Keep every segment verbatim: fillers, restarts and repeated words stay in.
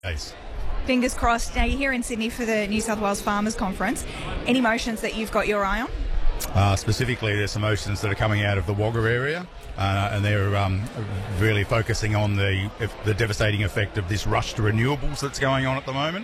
Nice. Fingers crossed. Now, you're here in Sydney for the New South Wales Farmers Conference. Any motions that you've got your eye on? Uh, specifically, there's some motions that are coming out of the Wagga area, uh, and they're um, really focusing on the the devastating effect of this rush to renewables that's going on at the moment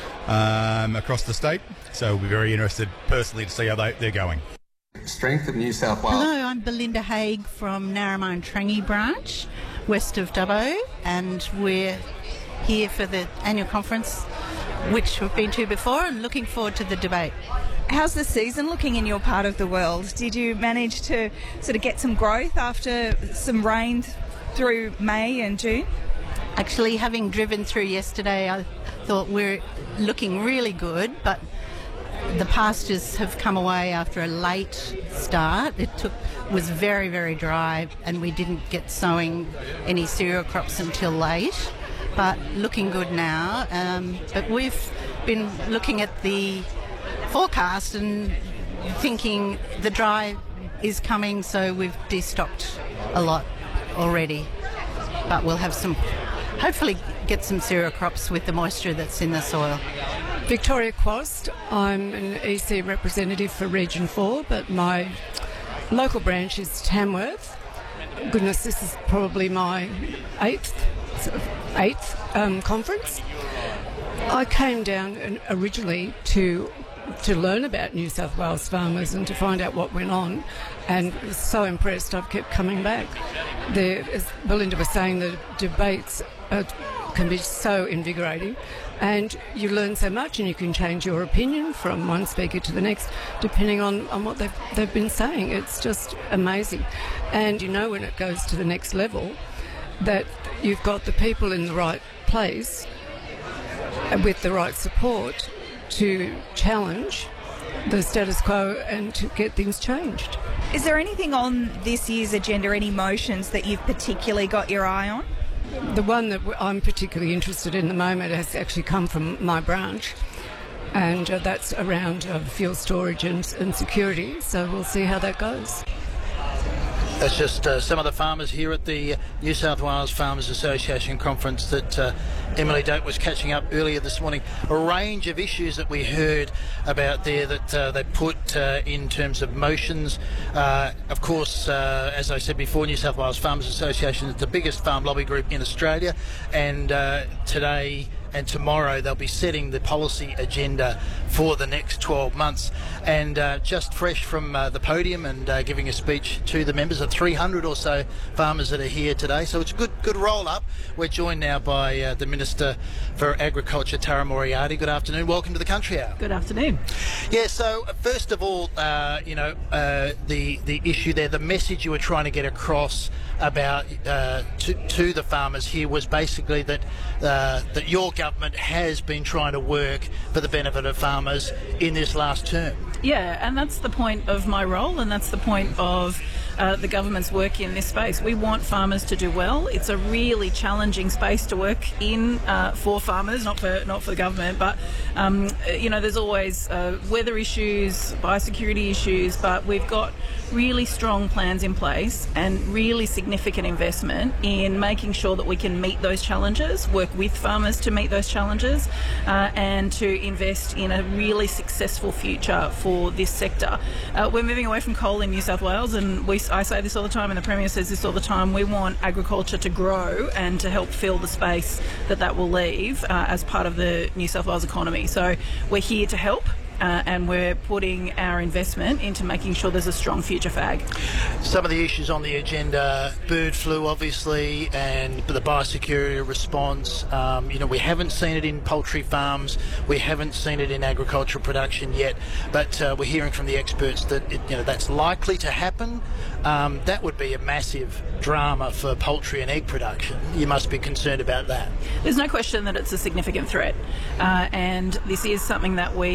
um, across the state. So we'll be very interested personally to see how they, they're going. Strength of New South Wales. Hello, I'm Belinda Haig from Narromine and Trangie branch, west of Dubbo, and we're here for the annual conference, which we've been to before, and looking forward to the debate. How's the season looking in your part of the world? Did you manage to sort of get some growth after some rain through May and June? Actually, having driven through yesterday, I thought we're looking really good, but the pastures have come away after a late start. It took was very, very dry, and we didn't get sowing any cereal crops until late, but looking good now. Um, but we've been looking at the forecast and thinking the dry is coming, so we've destocked a lot already. But we'll have some, hopefully get some cereal crops with the moisture that's in the soil. Victoria Quast. I'm an E C representative for Region four, but my local branch is Tamworth. Goodness, this is probably my eighth, eighth um, conference. I came down originally to to learn about New South Wales farmers and to find out what went on, and was so impressed I've kept coming back. There, as Belinda was saying, the debates are, can be so invigorating, and you learn so much, and you can change your opinion from one speaker to the next depending on, on what they've, they've been saying. It's just amazing. And you know when it goes to the next level that you've got the people in the right place with the right support to challenge the status quo and to get things changed. Is there anything on this year's agenda, any motions that you've particularly got your eye on? The one that I'm particularly interested in at the moment has actually come from my branch, and uh, that's around uh, fuel storage and, and security, so we'll see how that goes. That's just uh, some of the farmers here at the New South Wales Farmers Association conference that uh, Emily Doak was catching up earlier this morning. A range of issues that we heard about there that uh, they put uh, in terms of motions. Uh, of course, uh, as I said before, New South Wales Farmers Association is the biggest farm lobby group in Australia, and uh, today and tomorrow they'll be setting the policy agenda for the next twelve months. And uh, just fresh from uh, the podium and uh, giving a speech to the members of three hundred or so farmers that are here today. So it's a good good roll up. We're joined now by uh, the Minister for Agriculture, Tara Moriarty. Good afternoon. Welcome to the Country Hour. Good afternoon. Yeah, so first of all, uh, you know, uh, the, the issue there, the message you were trying to get across about uh, to, to the farmers here was basically that uh, that your government has been trying to work for the benefit of farmers in this last term. Yeah, and that's the point of my role, and that's the point of uh, the government's work in this space. We want farmers to do well. It's a really challenging space to work in uh, for farmers, not for not for the government. But um, you know, there's always uh, weather issues, biosecurity issues, but we've got really strong plans in place and really significant investment in making sure that we can meet those challenges, work with farmers to meet those challenges, uh, and to invest in a really successful future for this sector. Uh, we're moving away from coal in New South Wales, and we, I say this all the time, and the Premier says this all the time. We want agriculture to grow and to help fill the space that that will leave uh, as part of the New South Wales economy. So we're here to help. Uh, and we're putting our investment into making sure there's a strong future for ag. Some of the issues on the agenda, bird flu obviously, and the biosecurity response. Um, you know, we haven't seen it in poultry farms, we haven't seen it in agricultural production yet, but uh, we're hearing from the experts that it, you know, that's likely to happen. Um, that would be a massive drama for poultry and egg production. You must be concerned about that. There's no question that it's a significant threat, uh, and this is something that we have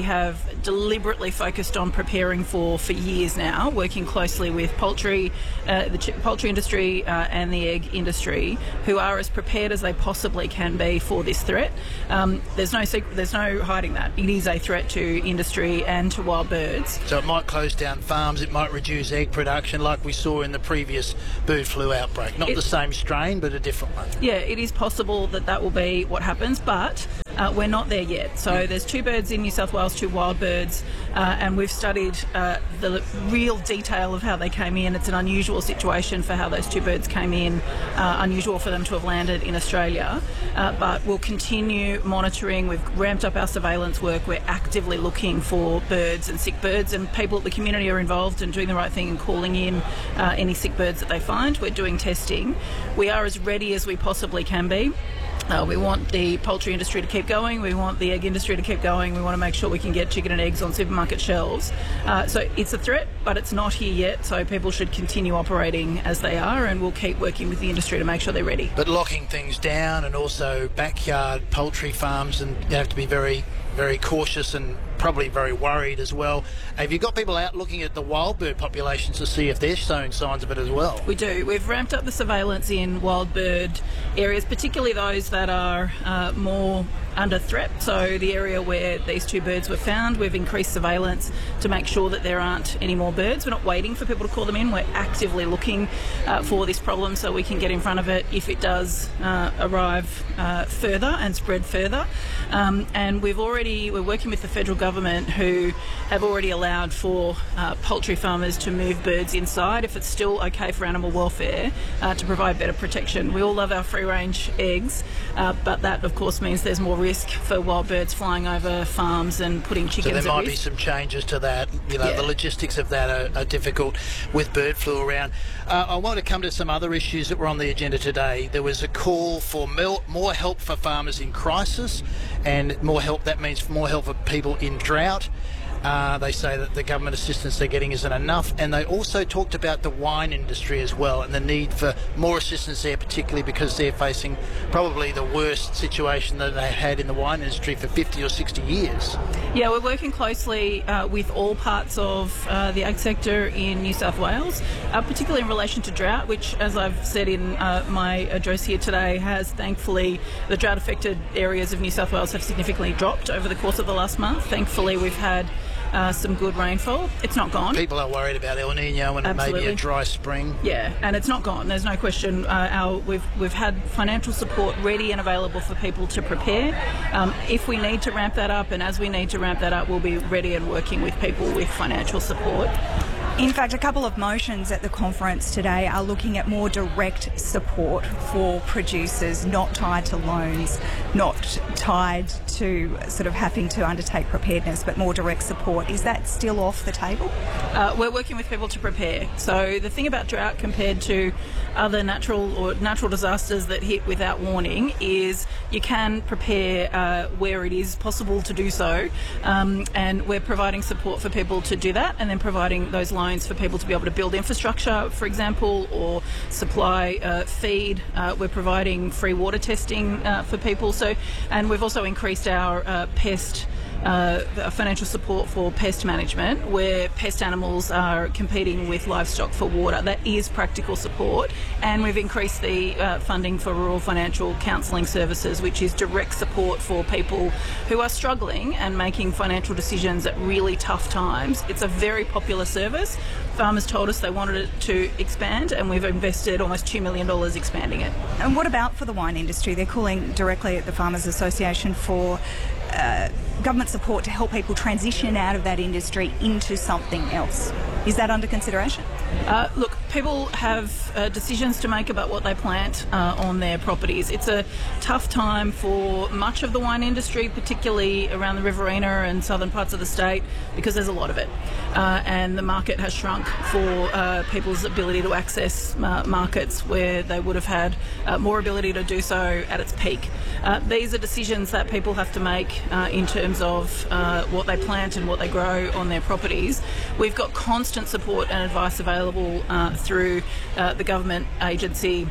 deliberately focused on preparing for for years now, working closely with poultry, uh, the ch- poultry industry uh, and the egg industry, who are as prepared as they possibly can be for this threat. Um, there's no secret, there's no hiding that. It is a threat to industry and to wild birds. So it might close down farms, it might reduce egg production like we saw in the previous bird flu outbreak. Not It- the same strain, but a different one. Yeah, it is possible that that will be what happens, but uh, we're not there yet. So there's two birds in New South Wales, two wild birds, uh, and we've studied uh, the real detail of how they came in. It's an unusual situation for how those two birds came in, uh, unusual for them to have landed in Australia, uh, but we'll continue monitoring. We've ramped up our surveillance work. We're actively looking for birds and sick birds, and people at the community are involved and doing the right thing and calling in uh, any sick birds that they find. We're doing testing. We are as ready as we possibly can be. Uh, we want the poultry industry to keep going. We want the egg industry to keep going. We want to make sure we can get chicken and eggs on supermarket shelves. Uh, so it's a threat, but it's not here yet. So people should continue operating as they are, and we'll keep working with the industry to make sure they're ready. But locking things down, and also backyard poultry farms, and you have to be very, very cautious and probably very worried as well. Have you got people out looking at the wild bird populations to see if they're showing signs of it as well? We do. We've ramped up the surveillance in wild bird areas, particularly those that are uh, more under threat. So the area where these two birds were found, we've increased surveillance to make sure that there aren't any more birds. We're not waiting for people to call them in. We're actively looking uh, for this problem so we can get in front of it if it does uh, arrive uh, further and spread further. Um, and we've already, we're working with the federal government, who have already allowed for uh, poultry farmers to move birds inside if it's still okay for animal welfare, uh, to provide better protection. We all love our free-range eggs, uh, but that of course means there's more risk for wild birds flying over farms and putting chickens So there at might risk. be some changes to that. You know, Yeah. the logistics of that are, are difficult with bird flu around. Uh, I want to come to some other issues that were on the agenda today. There was a call for mil- more help for farmers in crisis, and more help, that means more help for people in drought. Uh, they say that the government assistance they're getting isn't enough, and they also talked about the wine industry as well and the need for more assistance there, particularly because they're facing probably the worst situation that they've had in the wine industry for fifty or sixty years. Yeah, we're working closely uh, with all parts of uh, the ag sector in New South Wales, uh, particularly in relation to drought, which, as I've said in uh, my address here today, has thankfully, the drought-affected areas of New South Wales have significantly dropped over the course of the last month. Thankfully, we've had Uh, some good rainfall. It's not gone. People are worried about El Nino and Absolutely. maybe a dry spring. Yeah, and it's not gone. There's no question. Uh, our, we've we've had financial support ready and available for people to prepare. Um, if we need to ramp that up, and as we need to ramp that up, we'll be ready and working with people with financial support. In fact, a couple of motions at the conference today are looking at more direct support for producers, not tied to loans, not tied to sort of having to undertake preparedness, but more direct support. Is that still off the table? Uh, we're working with people to prepare. So the thing about drought compared to other natural or natural disasters that hit without warning is you can prepare uh, where it is possible to do so, um, and we're providing support for people to do that, and then providing those loans for people to be able to build infrastructure, for example, or supply uh, feed. Uh, we're providing free water testing uh, for people. So, and we've also increased our uh, pest Uh, financial support for pest management, where pest animals are competing with livestock for water. That is practical support, and we've increased the uh, funding for rural financial counselling services, which is direct support for people who are struggling and making financial decisions at really tough times. It's a very popular service. Farmers told us they wanted it to expand, and we've invested almost two million dollars expanding it. And what about for the wine industry? They're calling directly at the Farmers Association for uh, government support to help people transition out of that industry into something else. Is that under consideration? Uh, look, people have uh, decisions to make about what they plant uh, on their properties. It's a tough time for much of the wine industry, particularly around the Riverina and southern parts of the state, because there's a lot of it. Uh, and the market has shrunk for uh, people's ability to access uh, markets where they would have had uh, more ability to do so at its peak. Uh, these are decisions that people have to make uh, in terms of uh, what they plant and what they grow on their properties. We've got constant support and advice available uh, through uh, the government agency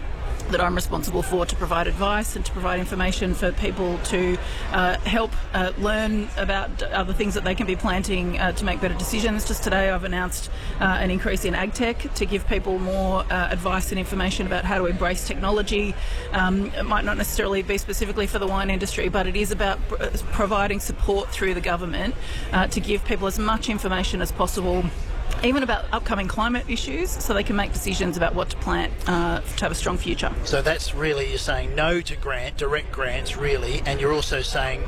that I'm responsible for, to provide advice and to provide information for people to uh, help uh, learn about other things that they can be planting uh, to make better decisions. Just today I've announced uh, an increase in AgTech to give people more uh, advice and information about how to embrace technology. Um, it might not necessarily be specifically for the wine industry, but it is about pr- providing support through the government uh, to give people as much information as possible, even about upcoming climate issues, so they can make decisions about what to plant uh, to have a strong future. So that's really, you're saying no to grant, direct grants really, and you're also saying